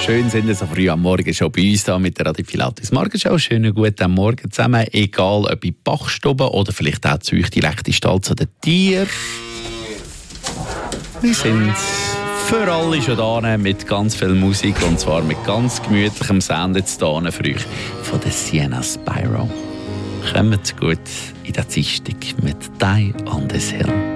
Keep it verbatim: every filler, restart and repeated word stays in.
Schön sind Sie so früh am Morgen schon bei uns da mit der Radio Pilatus Morgenshow. Schönen guten Morgen zusammen, egal ob in Bachstube oder vielleicht auch zu euch direkt in Stall zu den Tieren. Wir sind für alle schon da mit ganz viel Musik und zwar mit ganz gemütlichem Sound jetzt da für euch von der Sienna Spyro. Kommt gut in der Dienstag mit «Die on this Hill».